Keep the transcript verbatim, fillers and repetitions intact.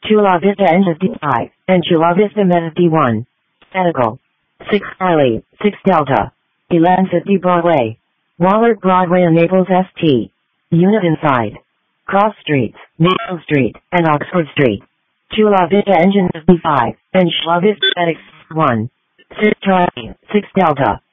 Chula Vista Engine D five, and Chula Vista Meta D one. Medical. six Charlie, six Delta. eleven fifty Broadway. Waller Broadway enables S T. Unit inside. Cross Streets, Maple Street, and Oxford Street. Chula Vista Engine D five, and Chula Vista Medics one. six Charlie, six Delta.